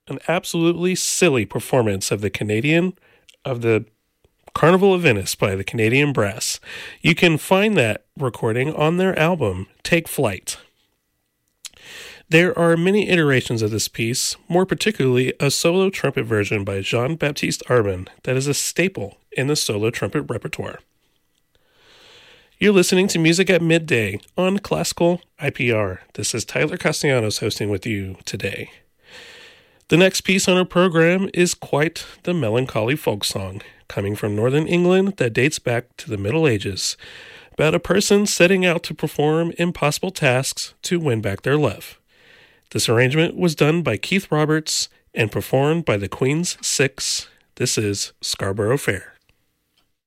an absolutely silly performance of the Carnival of Venice by the Canadian Brass. You can find that recording on their album, Take Flight. There are many iterations of this piece, more particularly a solo trumpet version by Jean-Baptiste Arbin that is a staple in the solo trumpet repertoire. You're listening to Music at Midday on Classical IPR. This is Tyler Castellanos hosting with you today. The next piece on our program is quite the melancholy folk song, coming from Northern England that dates back to the Middle Ages, about a person setting out to perform impossible tasks to win back their love. This arrangement was done by Keith Roberts and performed by the Queen's Six. This is Scarborough Fair.